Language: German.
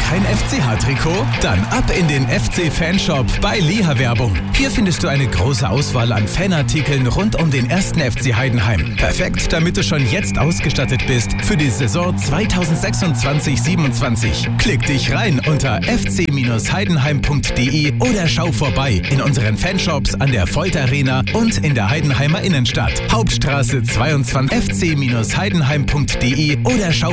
Kein FCH-Trikot? Dann ab in den FC-Fanshop bei Liha Werbung. Hier findest du eine große Auswahl an Fanartikeln rund um den 1. FC Heidenheim. Perfekt, damit du schon jetzt ausgestattet bist für die Saison 2026/27. Klick dich rein unter fc-heidenheim.de oder schau vorbei in unseren Fanshops an der Volt Arena und in der Heidenheimer Innenstadt. Hauptstraße 22 fc-heidenheim.de oder schau